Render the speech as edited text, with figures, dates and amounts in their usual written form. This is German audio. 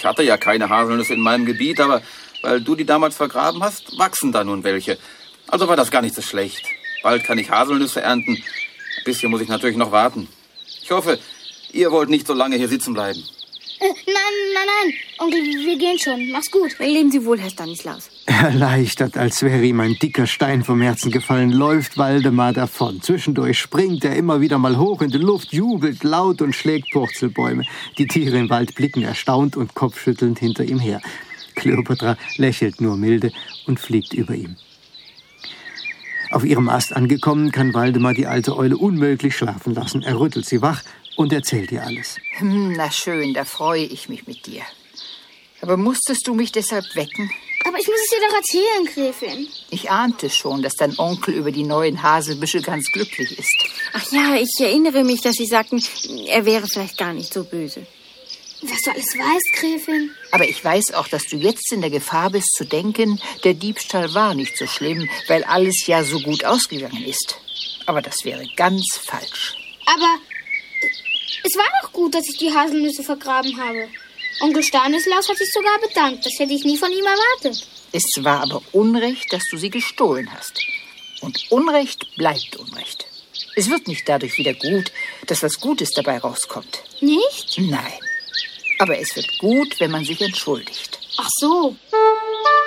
Ich hatte ja keine Haselnüsse in meinem Gebiet, aber weil du die damals vergraben hast, wachsen da nun welche. Also war das gar nicht so schlecht. Bald kann ich Haselnüsse ernten. Ein bisschen muss ich natürlich noch warten. Ich hoffe, ihr wollt nicht so lange hier sitzen bleiben. Nein. Onkel, wir gehen schon. Mach's gut. Leben Sie wohl, Herr Stanislaus. Erleichtert, als wäre ihm ein dicker Stein vom Herzen gefallen, läuft Waldemar davon. Zwischendurch springt er immer wieder mal hoch in die Luft, jubelt laut und schlägt Purzelbäume. Die Tiere im Wald blicken erstaunt und kopfschüttelnd hinter ihm her. Kleopatra lächelt nur milde und fliegt über ihm. Auf ihrem Ast angekommen, kann Waldemar die alte Eule unmöglich schlafen lassen. Er rüttelt sie wach und erzählt ihr alles. Na schön, da freue ich mich mit dir. Aber musstest du mich deshalb wecken? Aber ich muss es dir doch erzählen, Gräfin. Ich ahnte schon, dass dein Onkel über die neuen Haselbüsche ganz glücklich ist. Ach ja, ich erinnere mich, dass Sie sagten, er wäre vielleicht gar nicht so böse. Was du alles weißt, Gräfin. Aber ich weiß auch, dass du jetzt in der Gefahr bist zu denken, der Diebstahl war nicht so schlimm, weil alles ja so gut ausgegangen ist. Aber das wäre ganz falsch. Aber es war doch gut, dass ich die Haselnüsse vergraben habe. Onkel Stanislaus hat sich sogar bedankt. Das hätte ich nie von ihm erwartet. Es war aber Unrecht, dass du sie gestohlen hast. Und Unrecht bleibt Unrecht. Es wird nicht dadurch wieder gut, dass was Gutes dabei rauskommt. Nicht? Nein. Aber es wird gut, wenn man sich entschuldigt. Ach so.